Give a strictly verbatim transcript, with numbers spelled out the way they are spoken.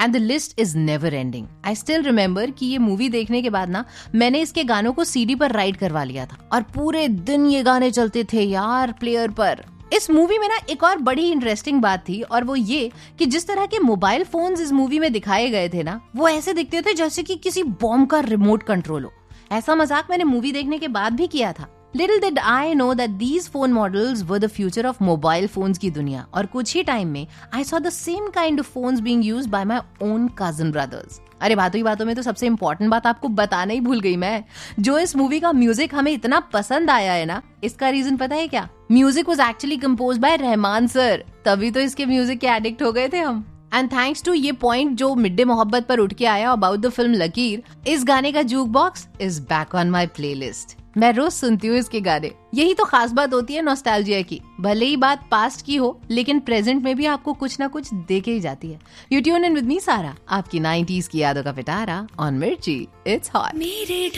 And the list is never ending. I still remember कि ये movie देखने के बाद ना मैंने इसके गानों को सीडी पर राइड करवा लिया था और पूरे दिन ये गाने चलते थे यार प्लेयर पर. इस मूवी में ना एक और बड़ी इंटरेस्टिंग बात थी और वो ये कि जिस तरह के मोबाइल फोन्स इस मूवी में दिखाए गए थे ना, वो ऐसे दिखते थे जैसे कि किसी बॉम्ब का रिमोट कंट्रोल हो. ऐसा मजाक मैंने मूवी देखने के बाद भी किया था. Little did I know that these phone models were the future of mobile phones की दुनिया. और कुछ ही टाइम में I saw the same kind of phones being used by my own cousin brothers. अरे बातों ही बातों में तो सबसे इम्पोर्टेंट बात आपको बताना ही भूल गई मैं. जो इस मूवी का म्यूजिक हमें इतना पसंद आया है ना, इसका रीजन पता है क्या? Music was actually composed by Rahman sir. तभी तो इसके म्यूजिक के एडिक्ट हो गए थे हम. एंड थैंक्स टू ये पॉइंट जो मिड डे मोहब्बत पर उठ के आया अबाउट द फिल्म लकीर, इस गाने का juke box is back on my play list. मैं रोज सुनती हूँ इसके गाने. यही तो खास बात होती है नॉस्टैल्जिया की. भले ही बात पास्ट की हो, लेकिन प्रेजेंट में भी आपको कुछ ना कुछ देके ही जाती है. You tune in with me सारा, आपकी नाइंटीज़ की यादों का पिटारा ऑन मिर्ची. It's hot.